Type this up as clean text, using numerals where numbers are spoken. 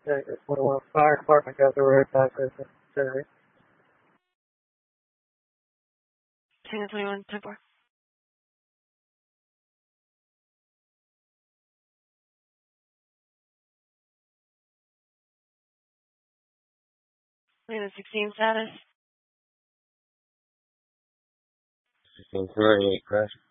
when the fire department goes over it, back as necessary. 21, 10-4. Lena 16 status. 1638, crash.